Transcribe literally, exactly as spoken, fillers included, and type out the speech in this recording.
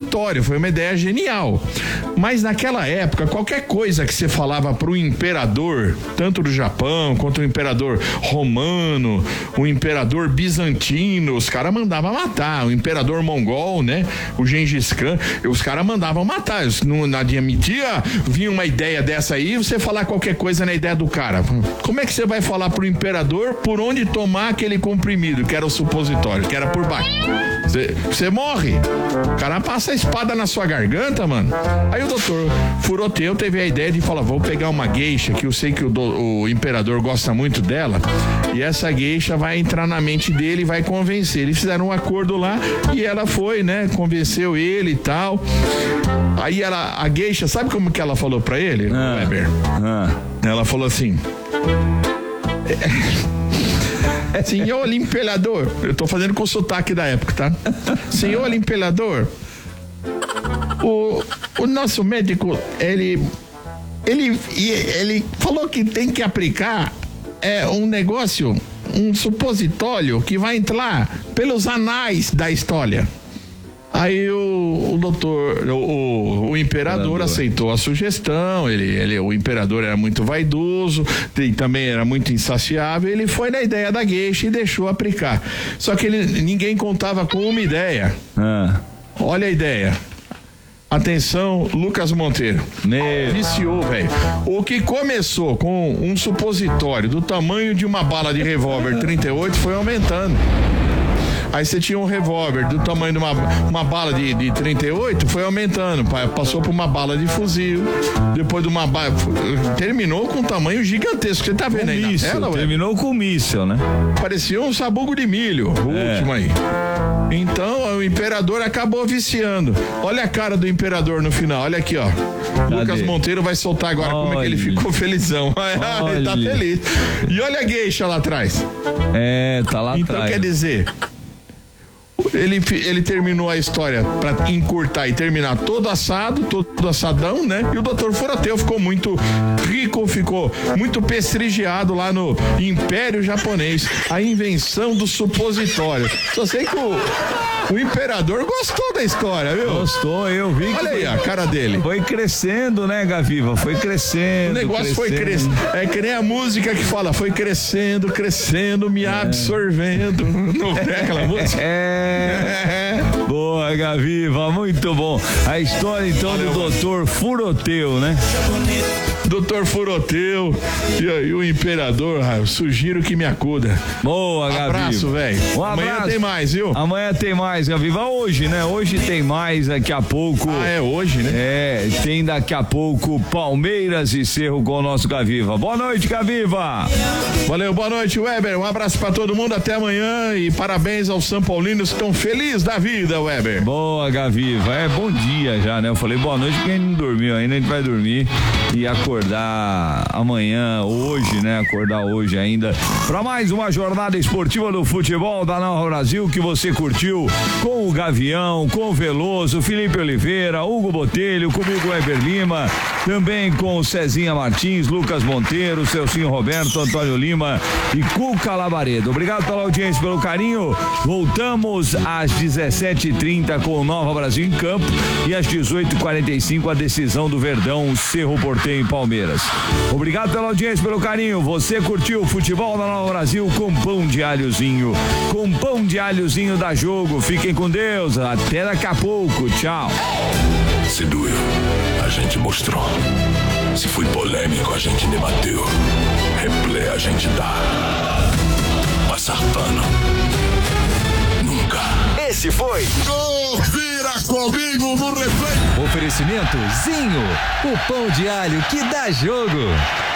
supositório, foi uma ideia genial. Mas naquela época, qualquer coisa que você falava pro imperador, tanto do Japão quanto o imperador romano, o imperador bizantino, os caras mandavam matar. O imperador mongol, né? O Gengis Khan, os caras mandavam matar. Não, não admitia, vinha uma ideia dessa aí, você falar qualquer coisa na ideia do cara. Como é que você vai falar pro imperador por onde tomar aquele comprimido, que era o supositório, que era por baixo? Você, você morre. O cara passa a espada na sua garganta, mano. Aí o doutor Furoteu teve a ideia de falar, vou pegar uma geisha, que eu sei que o, do, o imperador gosta muito dela, e essa geisha vai entrar na mente dele e vai convencer. Eles fizeram um acordo lá e ela foi, né, convenceu ele e tal. Aí ela, a geisha, sabe como que ela falou pra ele, ah, Weber? Ah. Ela falou assim... Senhor imperador, eu tô fazendo com o sotaque da época, tá? Senhor imperador, o, o nosso médico, ele, ele, ele falou que tem que aplicar é, um negócio, um supositório que vai entrar pelos anais da história. Aí o, o doutor, o, o, o imperador, imperador aceitou a sugestão, ele, ele, o imperador era muito vaidoso e também era muito insaciável, ele foi na ideia da geisha e deixou aplicar. Só que ele, ninguém contava com uma ideia. Ah. Olha a ideia. Atenção, Lucas Monteiro. Meu. Viciou, velho. O que começou com um supositório do tamanho de uma bala de revólver trinta e oito foi aumentando. Aí você tinha um revólver do tamanho de uma, uma bala de, de trinta e oito, foi aumentando, passou por uma bala de fuzil, depois de uma bala, terminou com um tamanho gigantesco, você tá vendo com aí míssil, na tela, terminou ué? Com míssil, né? Parecia um sabugo de milho, o é. último aí. Então o imperador acabou viciando. Olha a cara do imperador no final, olha aqui, ó. Cadê? Lucas Monteiro vai soltar agora olha. Como é que ele ficou felizão. Ele tá feliz. E olha a geisha lá atrás. É, tá lá então, atrás. Então quer dizer... Ele, ele terminou a história para encurtar e terminar todo assado, todo assadão, né? E o doutor Furoteu ficou muito rico, ficou muito prestigiado lá no Império Japonês. A invenção do supositório. Só sei que o, o imperador gostou da história, viu? Gostou, eu vi. Olha aí a cara dele. Foi crescendo, né, Gaviva? Foi crescendo. O negócio crescendo. foi crescendo. É que nem a música que fala, foi crescendo, crescendo, me é. absorvendo. Não é aquela música? É. Boa, Gaviva, muito bom. A história então do doutor Furoteu, né? doutor Furoteu e, e o imperador, ah, eu sugiro que me acuda. Boa, Gaviva. Abraço, velho. Um Amanhã abraço. tem mais, viu? Amanhã tem mais, Gaviva. Hoje, né? Hoje tem mais, daqui a pouco. Ah, é hoje, né? É, tem daqui a pouco Palmeiras e Cerro com o nosso Gaviva. Boa noite, Gaviva. Valeu, boa noite, Weber. Um abraço pra todo mundo, até amanhã e parabéns aos São Paulinos que estão felizes da vida, Weber. Boa, Gaviva. É bom dia já, né? Eu falei boa noite porque a gente não dormiu ainda, a gente vai dormir e acordar amanhã, hoje, né? Acordar hoje ainda para mais uma jornada esportiva do futebol da Nova Brasil que você curtiu com o Gavião, com o Veloso, Felipe Oliveira, Hugo Botelho, comigo Weber Lima, também com o Cezinha Martins, Lucas Monteiro, Celcinho Roberto, Antônio Lima e Cuca Labaredo. Obrigado pela audiência, pelo carinho. Voltamos às dezessete e trinta com o Nova Brasil em campo e às dezoito e quarenta e cinco a decisão do Verdão, Cerro Porteño e Palmeiras. Obrigado pela audiência, pelo carinho. Você curtiu o futebol da Nova Brasil com pão de alhozinho. Com pão de alhozinho da Jogo. Fiquem com Deus. Até daqui a pouco. Tchau. Se doeu, a gente mostrou. Se foi polêmico, a gente debateu. Replay a gente dá. Passar pano. Nunca. Esse foi Confira comigo no replay. Oferecimento Zinho, o pão de alho que dá jogo.